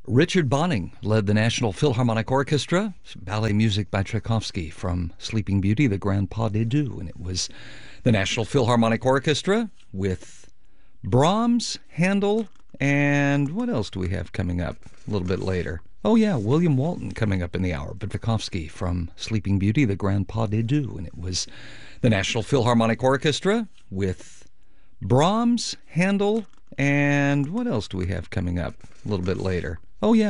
Richard Bonning led the National Philharmonic Orchestra, ballet music by Tchaikovsky from Sleeping Beauty, the Grand Pas de Deux. And it was the National Philharmonic Orchestra with Brahms, Handel, and what else do we have coming up a little bit later? Oh yeah, William Walton coming up in the hour, but Tchaikovsky from Sleeping Beauty, the Grand Pas de Deux. And it was the National Philharmonic Orchestra with Brahms, Handel, and what else do we have coming up a little bit later? Oh yeah,